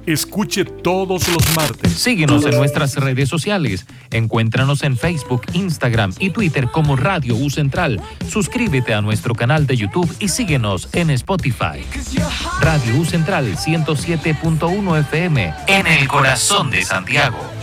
Escuche todos los martes. Síguenos en nuestras redes sociales. Encuéntranos en Facebook, Instagram y Twitter como Radio U Central. Suscríbete a nuestro canal de YouTube y síguenos en Spotify. Radio U Central 107.1 FM en el corazón de Santiago.